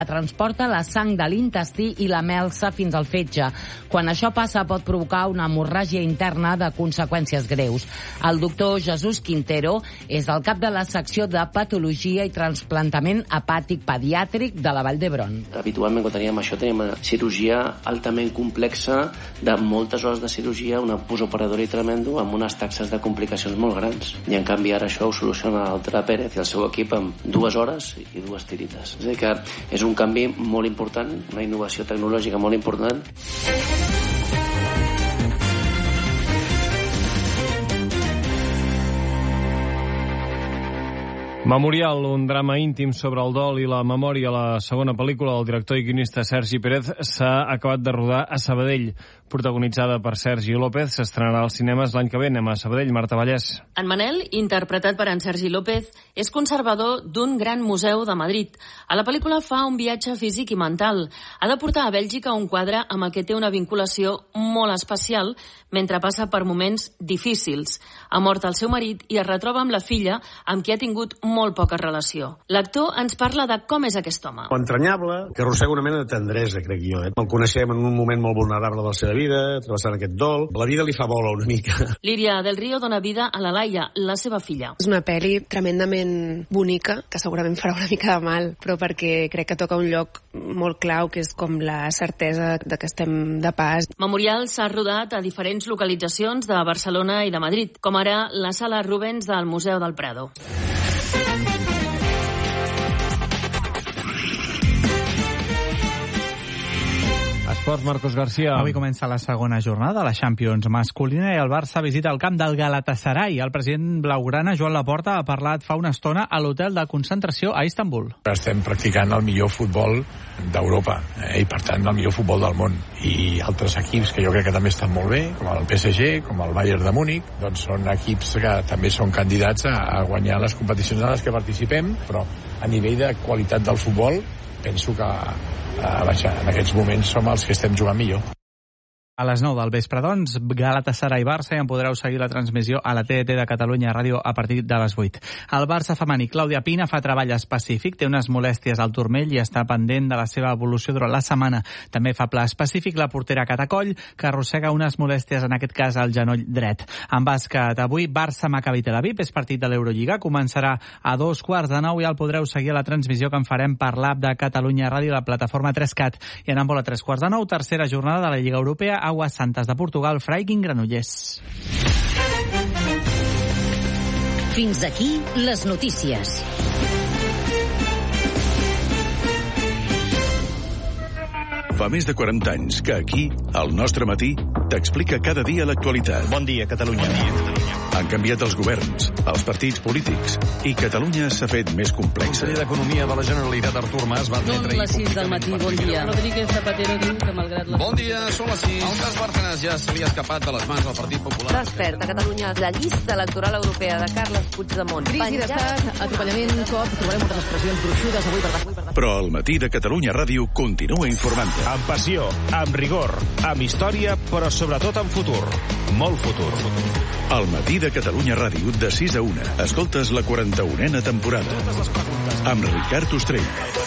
transporta la sang de l'intestí i la melsa fins al fetge. Quan això passa pot provocar una hemorràgia interna de conseqüències greus. El doctor Jesús Quintero és el cap de la secció de patologia i trasplantament hepàtic pediàtric de la Vall d'Hebron. Habitualment quan teníem això teníem una cirurgia altament complexa de moltes hores de cirurgia, una postoperadora tremendo amb unes taxes de complicacions molt grans. I en canvi ara això ho soluciona l'Altra Pérez i el seu equip amb 2 hores i 2 tirites. És a dir que és un canvi molt important, una innovació tecnològica molt important. Memorial, un drama íntim sobre el dol i la memòria. La segona pel·lícula del director i guionista Sergi Pérez s'ha acabat de rodar a Sabadell. Protagonitzada per Sergi López, s'estrenarà als cinemes l'any que ve. Anem a Sabadell, Marta Vallès. En Manel, interpretat per en Sergi López, és conservador d'un gran museu de Madrid. A la pel·lícula fa un viatge físic i mental. Ha de portar a Bèlgica un quadre amb el que té una vinculació molt especial mentre passa per moments difícils. Ha mort el seu marit i es retroba amb la filla amb qui ha tingut molt poca relació. L'actor ens parla de com és aquest home. Entranyable, que arrossega una mena de tendresa, crec jo. El coneixem en un moment molt vulnerable de la seva vida, travessant aquest dol. La vida li fa bola una mica. Líria del Río dona vida a la Laia, la seva filla. És una pel·li tremendament bonica, que segurament farà una mica de mal, però perquè crec que toca un lloc molt clau, que és com la certesa de que estem de pas. Memorial s'ha rodat a diferents localitzacions de Barcelona i de Madrid, com ara la Sala Rubens del Museu del Prado. Esports, Marcos García. Avui comença la segona jornada de la Champions masculina i el Barça visita el camp del Galatasaray. El president blaugrana, Joan Laporta, ha parlat fa una estona a l'hotel de concentració a Istanbul. Estem practicant el millor futbol d'Europa i, per tant, el millor futbol del món. I altres equips que jo crec que també estan molt bé, com el PSG, com el Bayern de Múnich, doncs són equips que també són candidats a guanyar les competicions en les que participem, però a nivell de qualitat del futbol penso que en aquests moments som els que estem jugant millor. A les 9 del vespre, doncs, Galatasaray Barça, i en podreu seguir la transmissió a la TDT de Catalunya Ràdio a partir de les 8. El Barça femení, Clàudia Pina, fa treball específic, té unes molèsties al turmell i està pendent de la seva evolució durant la setmana. També fa pla específic la portera Catacoll, que arrossega unes molèsties, en aquest cas, al genoll dret. En bàsquet, avui, Barça-Maccabi Tel Aviv, és partit de l'Eurolliga, començarà a 8:45 i el podreu seguir a la transmissió que en farem per l'app de Catalunya Ràdio, la plataforma 3CAT. I en handbol a 3:45, tercera jornada de la Lliga Europea, Aguas Santas de Portugal, Freiking Granollers. Fins aquí les notícies. Fa més de 40 anys que aquí, al Nostre Matí, t'explica cada dia l'actualitat. Bon dia, Catalunya. Han canviat els governs, els partits polítics, i Catalunya s'ha fet més complexa. El conseller d'Economia de la Generalitat, Artur Mas, va admetre... Són les 6 del matí, bon dia. Rodríguez Zapatero diu que malgrat la... Bon dia, són les 6. El cas Bárcenas ja s'havia escapat de les mans del Partit Popular. Despert a Catalunya la llista electoral europea de Carles Puigdemont. Crisi d'estat, atropellament, cop, trobarem moltes expressions gruixudes avui per... Però el Matí de Catalunya Ràdio continua informant-te. Amb passió, amb rigor, amb història, però sobretot amb futur. Molt futur. El Matí de Catalunya Ràdio, de 6 a 1. Escoltes la 41a temporada. Amb Ricard Ostrell.